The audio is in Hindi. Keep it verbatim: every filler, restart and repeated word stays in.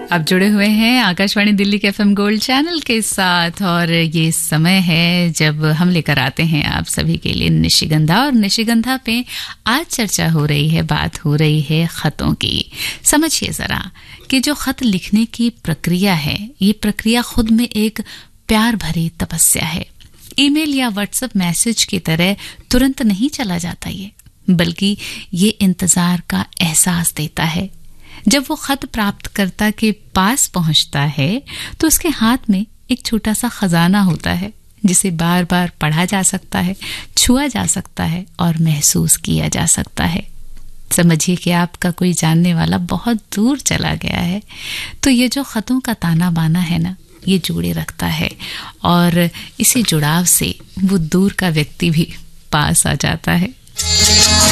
आप जुड़े हुए हैं आकाशवाणी दिल्ली के एफएम गोल्ड चैनल के साथ और ये समय है जब हम लेकर आते हैं आप सभी के लिए निशिगंधा। और निशिगंधा पे आज चर्चा हो रही है, बात हो रही है खतों की। समझिए जरा कि जो खत लिखने की प्रक्रिया है, ये प्रक्रिया खुद में एक प्यार भरी तपस्या है। ईमेल या व्हाट्सएप मैसेज की तरह तुरंत नहीं चला जाता ये, बल्कि ये इंतजार का एहसास देता है। जब वो खत प्राप्तकर्ता के पास पहुंचता है तो उसके हाथ में एक छोटा सा खजाना होता है जिसे बार बार पढ़ा जा सकता है, छुआ जा सकता है और महसूस किया जा सकता है। समझिए कि आपका कोई जानने वाला बहुत दूर चला गया है, तो ये जो खतों का ताना बाना है ना, ये जोड़े रखता है और इसी जुड़ाव से वो दूर का व्यक्ति भी पास आ जाता है।